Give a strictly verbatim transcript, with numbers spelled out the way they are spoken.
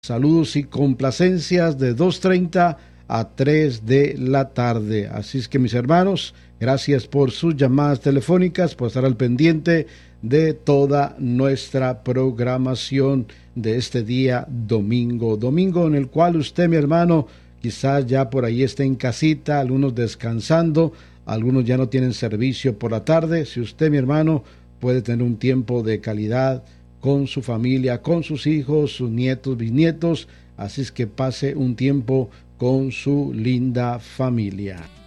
Saludos y complacencias de dos treinta a tres de la tarde. Así es que, mis hermanos, gracias por sus llamadas telefónicas, por estar al pendiente de toda nuestra programación de este día domingo. Domingo en el cual usted, mi hermano, quizás ya por ahí esté en casita, algunos descansando, algunos ya no tienen servicio por la tarde. Si usted, mi hermano, puede tener un tiempo de calidad con su familia, con sus hijos, sus nietos, bisnietos, así es que pase un tiempo con su linda familia.